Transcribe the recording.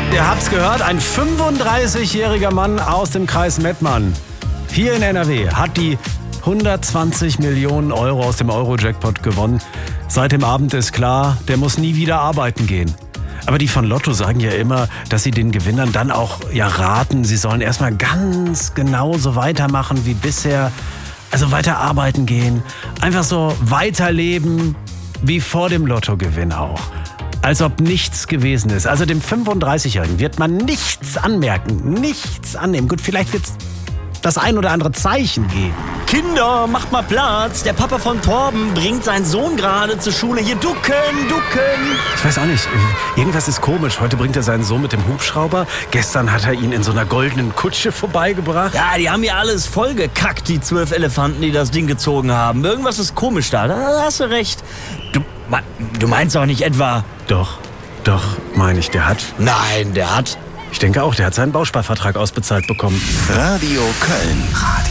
Ihr habt's gehört, ein 35-jähriger Mann aus dem Kreis Mettmann hier in NRW hat die 120 Millionen Euro aus dem Euro-Jackpot gewonnen. Seit dem Abend ist klar, der muss nie wieder arbeiten gehen. Aber die von Lotto sagen ja immer, dass sie den Gewinnern dann auch raten, sie sollen erstmal ganz genau so weitermachen wie bisher. Also weiter arbeiten gehen, einfach so weiterleben wie vor dem Lottogewinn auch. Als ob nichts gewesen ist. Also dem 35-Jährigen wird man nichts anmerken, nichts annehmen. Gut, vielleicht wird es das ein oder andere Zeichen geben. Kinder, macht mal Platz. Der Papa von Torben bringt seinen Sohn gerade zur Schule. Hier, ducken. Ich weiß auch nicht, irgendwas ist komisch. Heute bringt er seinen Sohn mit dem Hubschrauber. Gestern hat er ihn in so einer goldenen Kutsche vorbeigebracht. Ja, die haben hier alles vollgekackt, die 12 Elefanten, die das Ding gezogen haben. Irgendwas ist komisch da hast du recht. Du meinst doch nicht etwa... Doch, meine ich, der hat... Nein, der hat... Ich denke auch, der hat seinen Bausparvertrag ausbezahlt bekommen. Radio Köln.